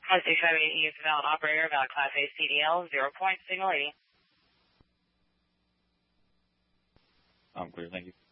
658 is valid operator, valid Class A CDL, 0 point, signal 80. I'm clear, thank you.